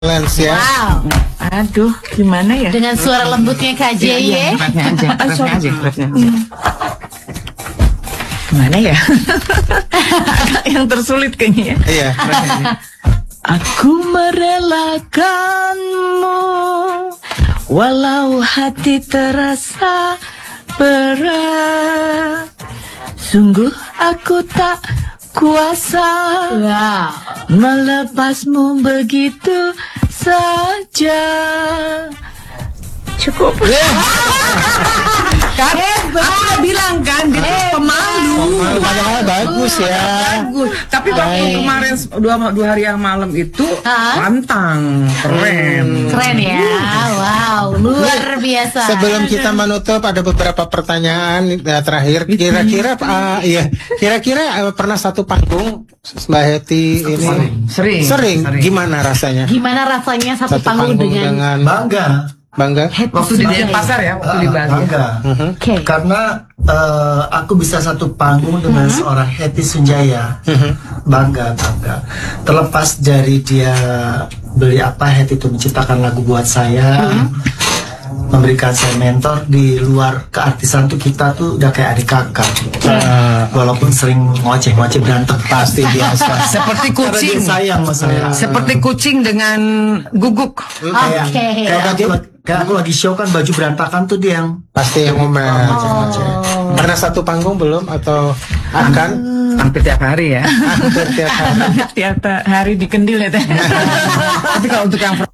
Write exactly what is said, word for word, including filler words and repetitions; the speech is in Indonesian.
Lens ya. Wow. Aduh, gimana ya? Dengan suara lembutnya Kak J ya. Refnya aja, refnya aja, refnya aja. Gimana ya? Yang tersulit kayaknya ya. Iya. Aku merelakanmu walau hati terasa berat. Sungguh aku tak kuasa Wow. melepasmu begitu saja. Cukup. Kan, aku udah bilang kan, dia pemalu. Padahal bagus ya. Bagus. Tapi waktu Baik. kemarin dua, dua hari yang malam itu Hah? pantang, keren. Keren ya. Wow, luar biasa. Sebelum kita menutup ada beberapa pertanyaan ya, terakhir. Kira-kira uh, iya, kira-kira uh, pernah satu panggung Mbak Hetty ini Sering. sering. Gimana rasanya? Gimana rasanya satu, Satu panggung, dengan, dengan Bangga, bangga. Waktu di Denpasar ya, waktu di Ah, Bali. bangga. Mhm. Oke. Karena eh, aku bisa satu panggung dengan seorang Hetty Sunjaya. Bangga, bangga. Terlepas dari dia beli apa, Hetty itu menciptakan lagu buat saya, memberikan saya mentor. Di luar keartisan tuh kita tuh udah kayak adik kakak. Walaupun sering ngoceh-ngoceh berantem, Pasti biasa. Seperti karena dia kucing. sayang sama saya. Seperti kucing dengan guguk. Kayak, Oke. kayak aku, lagi- kayak aku lagi show kan, baju berantakan tuh dia yang Pasti yang ngomel. ngoceh-ngoceh. Pernah satu panggung belum atau akan? Hampir tiap hari ya. Hampir tiap hari. tiap hari di kendil ya teh. Tapi kalau untuk yang